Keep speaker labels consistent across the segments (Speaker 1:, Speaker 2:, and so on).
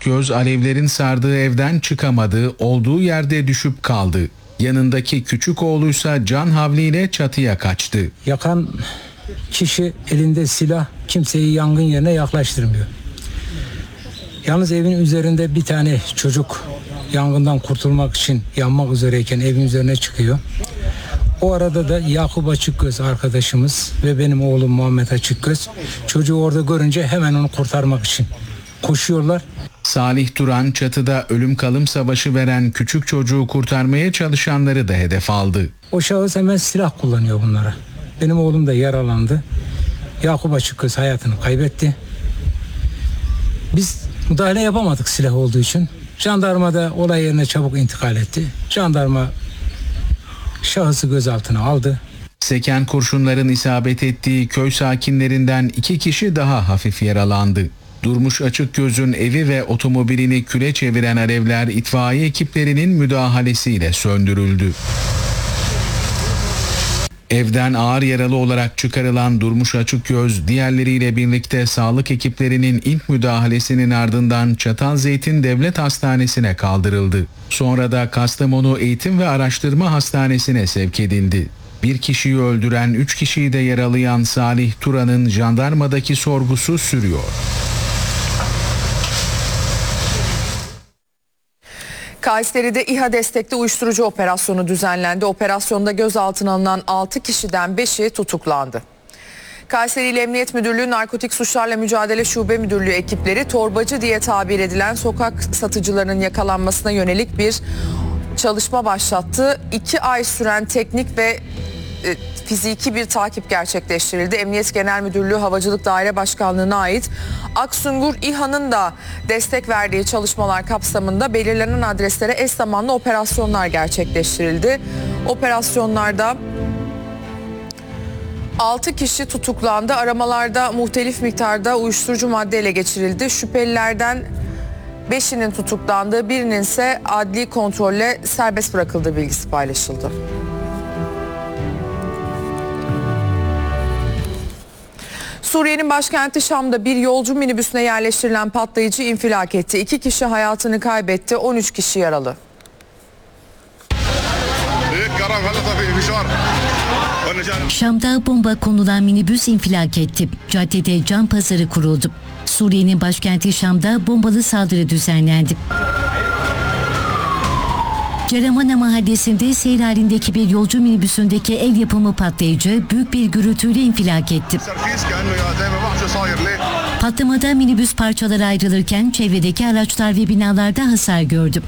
Speaker 1: Açıkgöz alevlerin sardığı evden çıkamadı, olduğu yerde düşüp kaldı. Yanındaki küçük oğluysa can havliyle çatıya kaçtı.
Speaker 2: Yakan kişi elinde silah, kimseyi yangın yerine yaklaştırmıyor. Yalnız evin üzerinde bir tane çocuk yangından kurtulmak için yanmak üzereyken evin üzerine çıkıyor. O arada da Yakup Açıkgöz arkadaşımız ve benim oğlum Muhammed Açıkgöz çocuğu orada görünce hemen onu kurtarmak için koşuyorlar.
Speaker 1: Salih Turan çatıda ölüm kalım savaşı veren küçük çocuğu kurtarmaya çalışanları da hedef aldı.
Speaker 2: O şahıs hemen silah kullanıyor bunlara. Benim oğlum da yaralandı. Yakup Açıkgöz hayatını kaybetti. Biz müdahale yapamadık silah olduğu için. Jandarma da olay yerine çabuk intikal etti. Jandarma şahısı gözaltına aldı.
Speaker 1: Seken kurşunların isabet ettiği köy sakinlerinden 2 kişi daha hafif yaralandı. Durmuş Açıkgöz'ün evi ve otomobilini küle çeviren alevler itfaiye ekiplerinin müdahalesiyle söndürüldü. Evden ağır yaralı olarak çıkarılan Durmuş Açıkgöz diğerleriyle birlikte sağlık ekiplerinin ilk müdahalesinin ardından Çatalzeytin Devlet Hastanesi'ne kaldırıldı. Sonra da Kastamonu Eğitim ve Araştırma Hastanesi'ne sevk edildi. Bir kişiyi öldüren 3 kişiyi de yaralayan Salih Turan'ın jandarmadaki sorgusu sürüyor.
Speaker 3: Kayseri'de İHA destekli uyuşturucu operasyonu düzenlendi. Operasyonda gözaltına alınan 6 kişiden 5'i tutuklandı. Kayseri İl Emniyet Müdürlüğü Narkotik Suçlarla Mücadele Şube Müdürlüğü ekipleri torbacı diye tabir edilen sokak satıcılarının yakalanmasına yönelik bir çalışma başlattı. 2 ay süren teknik ve fiziki bir takip gerçekleştirildi. Emniyet Genel Müdürlüğü Havacılık Daire Başkanlığı'na ait Aksungur İHA'nın da destek verdiği çalışmalar kapsamında belirlenen adreslere eş zamanlı operasyonlar gerçekleştirildi. Operasyonlarda 6 kişi tutuklandı. Aramalarda muhtelif miktarda uyuşturucu madde ele geçirildi. Şüphelilerden 5'inin tutuklandığı, birinin ise adli kontrolle serbest bırakıldığı bilgisi paylaşıldı. Suriye'nin başkenti Şam'da bir yolcu minibüsüne yerleştirilen patlayıcı infilak etti. 2 kişi hayatını kaybetti, 13 kişi yaralı.
Speaker 4: Şam'da bomba konulan minibüs infilak etti. Caddede can pazarı kuruldu. Suriye'nin başkenti Şam'da bombalı saldırı düzenlendi. Ceramana mahallesinde seyir halindeki bir yolcu minibüsündeki el yapımı patlayıcı büyük bir gürültüyle infilak etti. Patlamada minibüs parçalara ayrılırken çevredeki araçlar ve binalarda hasar gördü.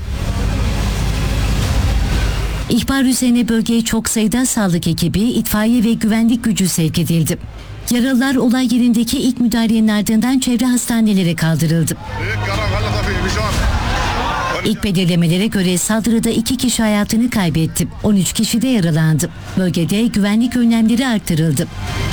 Speaker 4: İhbar üzerine bölgeye çok sayıda sağlık ekibi, itfaiye ve güvenlik gücü sevk edildi. Yaralılar olay yerindeki ilk müdahalenin ardından çevre hastanelere kaldırıldı. İlk belirlemelere göre saldırıda 2 kişi hayatını kaybetti. 13 kişi de yaralandı. Bölgede güvenlik önlemleri artırıldı.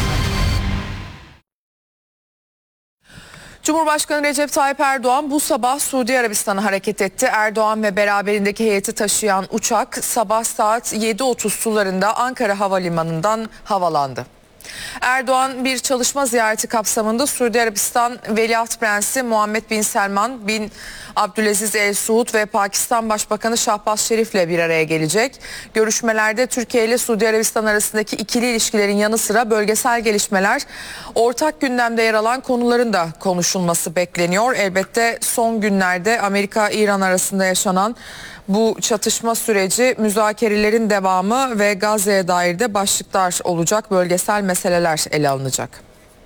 Speaker 3: Cumhurbaşkanı Recep Tayyip Erdoğan bu sabah Suudi Arabistan'a hareket etti. Erdoğan ve beraberindeki heyeti taşıyan uçak sabah saat 7.30 sularında Ankara Havalimanı'ndan havalandı. Erdoğan bir çalışma ziyareti kapsamında Suudi Arabistan Veliaht Prensi Muhammed Bin Selman Bin Abdülaziz El Suud ve Pakistan Başbakanı Şahbaz Şerif'le bir araya gelecek. Görüşmelerde Türkiye ile Suudi Arabistan arasındaki ikili ilişkilerin yanı sıra bölgesel gelişmeler, ortak gündemde yer alan konuların da konuşulması bekleniyor. Elbette son günlerde Amerika-İran arasında yaşanan bu çatışma süreci, müzakerelerin devamı ve Gazze'ye dair de başlıklar olacak, bölgesel meseleler ele alınacak.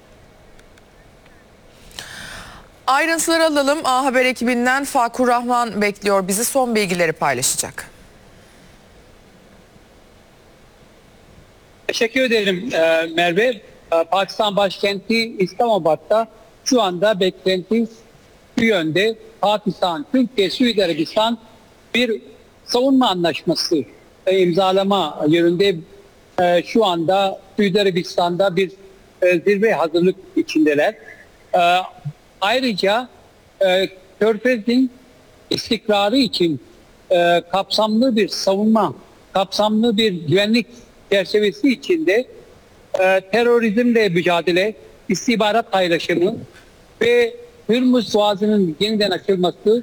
Speaker 3: Ayrıntıları alalım. A Haber ekibinden Fakur Rahman bekliyor bizi, son bilgileri paylaşacak.
Speaker 5: Teşekkür ederim Merve. Pakistan başkenti İslamabad'da şu anda beklenti şu yönde: Pakistan, Türkiye, Suudi Arabistan bir savunma anlaşması imzalama yönünde şu anda Suudi Arabistan'da bir zirve hazırlık içindeler. Ayrıca Körfez'in istikrarı için kapsamlı bir savunma, kapsamlı bir güvenlik çerçevesi içinde terörizmle mücadele, istihbarat paylaşımı ve Hürmüz Boğazı'nın yeniden açılması